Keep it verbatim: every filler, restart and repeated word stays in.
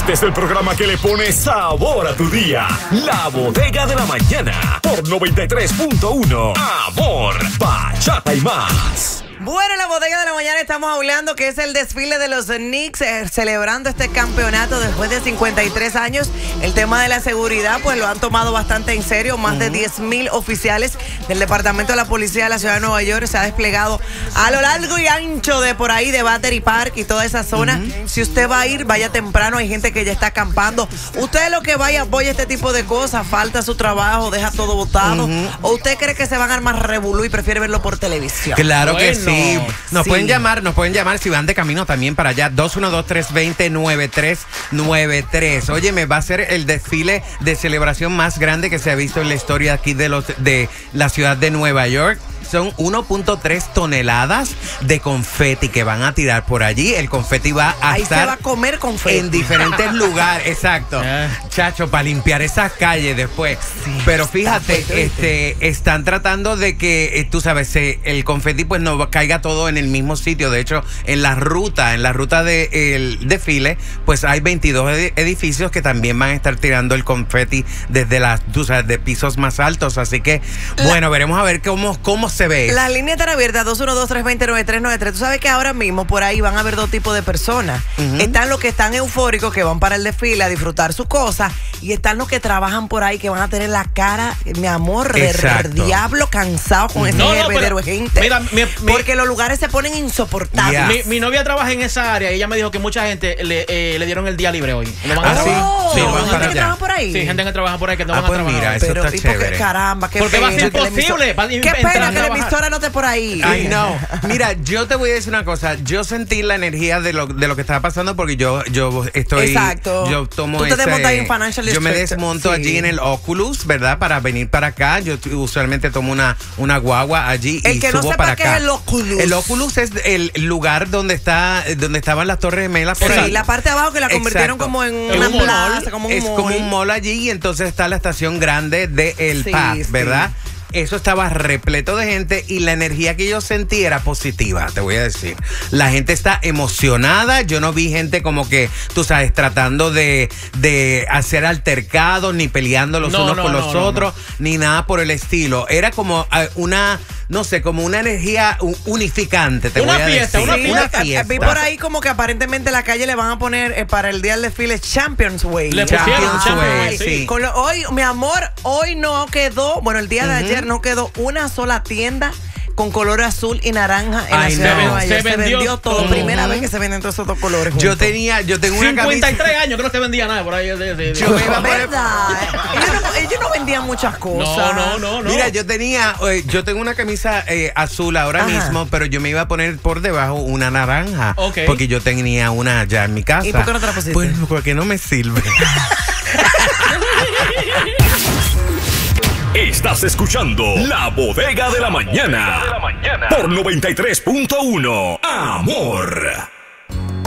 Este es el programa que le pone sabor a tu día. La Bodega de la Mañana por noventa y tres punto uno. Amor, bachata y más. Bueno, en la Bodega de la Mañana estamos hablando que es el desfile de los Knicks eh, celebrando este campeonato después de cincuenta y tres años. El tema de la seguridad pues lo han tomado bastante en serio. Más uh-huh. de diez mil oficiales del Departamento de la Policía de la Ciudad de Nueva York se ha desplegado a lo largo y ancho de por ahí de Battery Park y toda esa zona. Uh-huh. Si usted va a ir, vaya temprano. Hay gente que ya está acampando. Usted lo que vaya apoya este tipo de cosas, falta su trabajo, deja todo botado. Uh-huh. ¿O usted cree que se van a armar revolú y prefiere verlo por televisión? Claro bueno. que sí. Sí, nos sí. pueden llamar, nos pueden llamar si van de camino también para allá, dos uno dos, tres dos cero, nueve tres nueve tres. Oye, me va a ser el desfile de celebración más grande que se ha visto en la historia aquí de los de la ciudad de Nueva York. Son uno punto tres toneladas de confeti que van a tirar por allí. El confeti va a Ahí estar se va a comer confeti en diferentes lugares. Exacto. Eh. Chacho, para limpiar esas calles después. Sí, Pero fíjate, este, están tratando de que, eh, tú sabes, eh, el confeti pues no caiga todo en el mismo sitio. De hecho, en la ruta, en la ruta del de, desfile, pues hay veintidós ed edificios que también van a estar tirando el confeti desde las, tú sabes, de pisos más altos. Así que, la bueno, veremos a ver cómo, cómo se ve. Las líneas están abiertas, dos uno dos, tres dos cero, nueve tres nueve tres. Tú sabes que ahora mismo por ahí van a haber dos tipos de personas. Uh-huh. Están los que están eufóricos, que van para el desfile a disfrutar sus cosas, y están los que trabajan por ahí, que van a tener la cara, mi amor, de diablo cansado con ese no, no, hervedero de gente. Mira, mi, mi, porque los lugares se ponen insoportables. Yeah. Mi, mi novia trabaja en esa área y ella me dijo que mucha gente le, eh, le dieron el día libre hoy. ¿Ah, a sí? Oh, sí, ¿Gente que allá. trabaja por ahí? Sí, gente que trabaja por ahí que no ah, van pues a trabajar. Mira, eso Pero, está ¿y chévere. porque, caramba, qué porque pena, va a ser imposible. Qué pena que la emisora no esté por ahí. Ay, no. Mira, yo te voy a decir una cosa. Yo sentí la energía de lo, de lo que estaba pasando porque yo, yo estoy... Exacto. Yo tomo Tú te ese... desmontas en Financial Yo me District. desmonto sí. allí en el Oculus, ¿verdad? Para venir para acá. Yo usualmente tomo una, una guagua allí el y que subo no sepa para qué acá. es el Oculus. El Oculus es el lugar donde está donde estaban las Torres Gemelas. Por sí, ahí. La parte de abajo que la convirtieron Exacto. como en es una un plaza, como un Es mall. como un mall allí y entonces está la estación grande de El sí, Paz, sí. ¿verdad? Eso estaba repleto de gente y la energía que yo sentí era positiva, te voy a decir. La gente está emocionada. Yo no vi gente como que, tú sabes, tratando de, de hacer altercados, ni peleando los no, unos no, con no, los no, otros, no. ni nada por el estilo. Era como uh, una... No sé, como una energía unificante, te una voy a fiesta, decir. una fiesta, una fiesta. Vi por ahí como que aparentemente la calle le van a poner eh, para el día del desfile Champions Way. Le pusieron Champions Champions Way, Way, sí. Con lo, hoy, mi amor, hoy no quedó, bueno, el día de uh-huh. ayer no quedó una sola tienda con color azul y naranja en Ay, la ciudad no. de Nueva York. Se Se vendió vendió todo. todo. Primera vez que se venden todos esos dos colores juntos. Yo tenía, yo tengo una cincuenta y tres camisa. años que no se vendía nada por ahí. De, de, de. Yo me iba a poner... ¿Verdad? ellos, no, ellos no vendían muchas cosas. No, no, no, no. Mira, yo tenía, eh, yo tengo una camisa eh, azul ahora Ajá. mismo, pero yo me iba a poner por debajo una naranja. Ok. Porque yo tenía una ya en mi casa. ¿Y por qué no te la pusiste? Pues porque no me sirve. Estás escuchando La Bodega de la Mañana por noventa y tres punto uno. Amor.